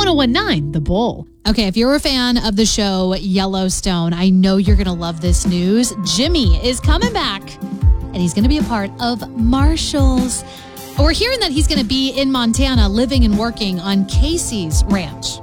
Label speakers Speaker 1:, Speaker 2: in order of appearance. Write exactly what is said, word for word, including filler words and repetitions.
Speaker 1: oh one nine The Bull.
Speaker 2: Okay, if you're a fan of the show Yellowstone, I know you're going to love this news. Jimmy is coming back, and he's going to be a part of Marshals. We're hearing that he's going to be in Montana living and working on Casey's ranch.